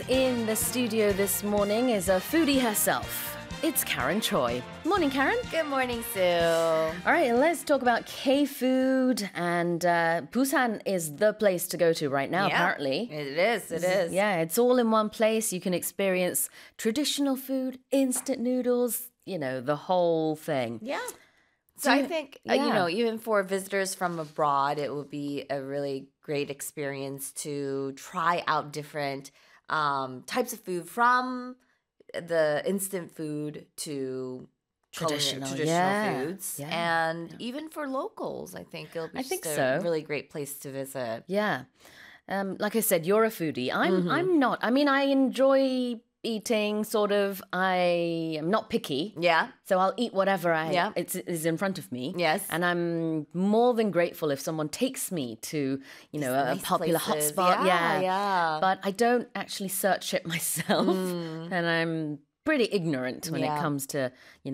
in the studio this morning is a foodie herself. It's Karen Choi. Morning, Karen. Good morning, Sue. All right, let's talk about K-food. And Busan is the place to go to right now, apparently. It is. Yeah, it's all in one place. You can experience traditional food, instant noodles, the whole thing. Yeah. So I think, even for visitors from abroad, it would be a really great experience to try out different types of food, from the instant food to Traditional foods. Yeah. And even for locals, I think it'll be a really great place to visit. Yeah. Like I said, you're a foodie. I'm not. I mean, I enjoy eating, sort of. I am not picky. Yeah. So I'll eat whatever is in front of me. Yes. And I'm more than grateful if someone takes me to, a nice popular places. hotspot. Yeah. But I don't actually search it myself. And I'm pretty ignorant when it comes to,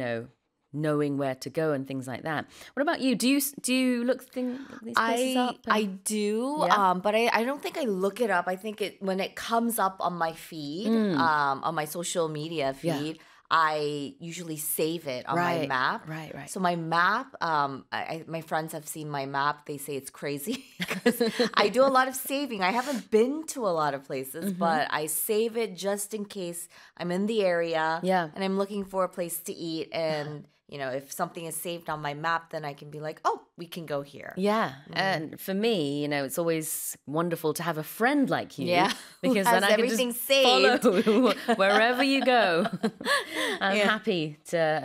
knowing where to go and things like that. What about you? Do you look these places up? I do, but I don't think I look it up. I think when it comes up on my feed, on my social media feed, I usually save it on my map. Right. So my map, my friends have seen my map. They say it's crazy because I do a lot of saving. I haven't been to a lot of places, but I save it just in case I'm in the area and I'm looking for a place to eat. And if something is saved on my map, then I can be like, oh, we can go here. Yeah. And for me, it's always wonderful to have a friend like you. Yeah. Because then I can just follow wherever you go. I'm happy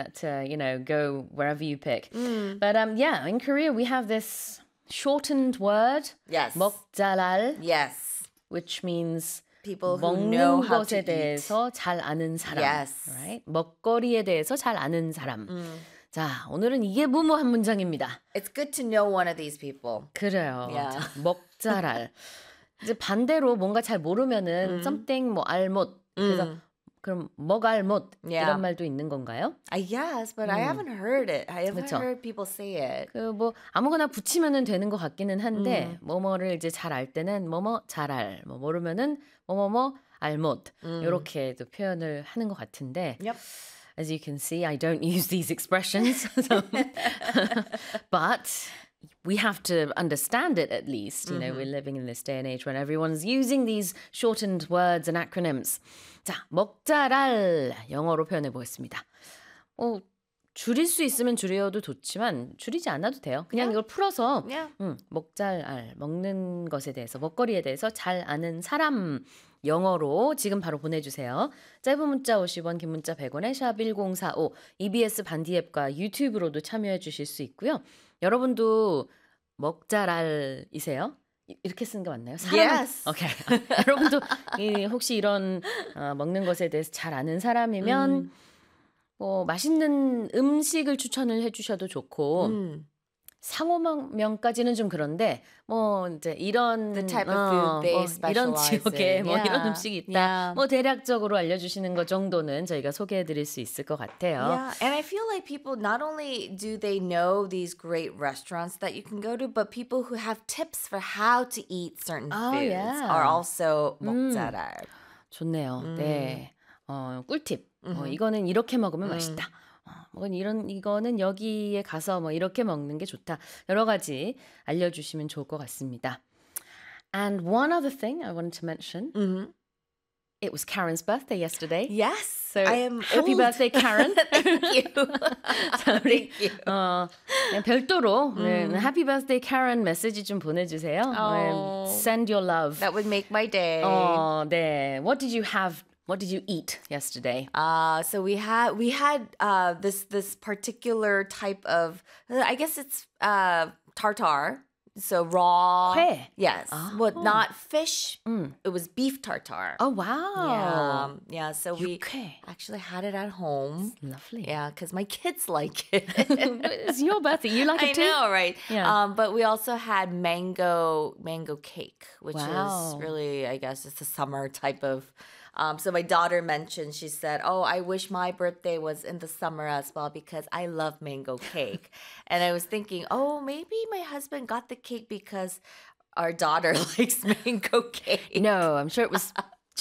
to go wherever you pick. But in Korea, we have this shortened word. Yes. 먹자랄. Yes. Which means people who know how to 것에 대해서 잘 아는 사람. Yes. Right? 먹거리에 대해서 잘 아는 사람. 자, 오늘은 이게 무모한 문장입니다. It's good to know one of these people. 그래요. Yeah. 자, 먹자랄. 이제 반대로 뭔가 잘 모르면은 something 알못. 그래서 그럼 먹알못 이런 말도 있는 건가요? Yes, but I haven't heard it. I haven't heard people say it. 아무거나 붙이면은 되는 것 같기는 한데 뭐뭐를 이제 잘 알 때는 뭐뭐 잘알, 모르면은 뭐뭐뭐 알못 이렇게도 표현을 하는 것 같은데. Yep. As you can see, I don't use these expressions, but we have to understand it at least. We're living in this day and age when everyone's using these shortened words and acronyms. 자, 먹자랄 영어로 표현해 보겠습니다. 줄일 수 있으면 줄여도 좋지만 줄이지 않아도 돼요. 그냥 이걸 풀어서 먹자랄, 먹는 것에 대해서, 먹거리에 대해서 잘 아는 사람 영어로 지금 바로 보내주세요. 짧은 문자 50원, 긴 문자 100원에 샵1045 EBS 반디 앱과 유튜브로도 참여해 주실 수 있고요. 여러분도 먹자랄이세요? 이렇게 쓰는 게 맞나요? Yes. 오케이. 여러분도 혹시 이런 먹는 것에 대해서 잘 아는 사람이면 맛있는 음식을 추천을 해주셔도 좋고 상호명까지는 좀 그런데 이제 이런 The type of food they 이런 specialize 지역에 in. 이런 음식이 있다. 대략적으로 알려주시는 것 정도는 저희가 소개해드릴 수 있을 것 같아요. Yeah, and I feel like people, not only do they know these great restaurants that you can go to, but people who have tips for how to eat certain foods are also 먹자랄. 좋네요. 네, 꿀팁. 이거는 이렇게 먹으면 맛있다. 이거는 여기에 가서 이렇게 먹는 게 좋다. 여러 가지 알려주시면 좋을 것 같습니다. And one other thing I wanted to mention. It was Karen's birthday yesterday. Yes, So I am happy old. birthday, Karen. Thank you. 우리 Thank you. 별도로 happy birthday, Karen 메시지 좀 보내주세요. Send your love. That would make my day. 네. What did you have? What did you eat yesterday? So we had this particular type of, I guess it's tartare. So raw. 회. Yes. But not fish. It was beef tartare. Oh, wow. Yeah. So we 육회. actually had it at home. Lovely. Yeah, because my kids like it. It's your birthday. You like I it too? know, right? Yeah. But we also had mango cake, which Wow. is really, I guess, it's a summer type of. So my daughter mentioned, she said, "Oh, I wish my birthday was in the summer as well because I love mango cake." And I was thinking, oh, maybe my husband got the cake because our daughter likes mango cake. No, I'm sure it was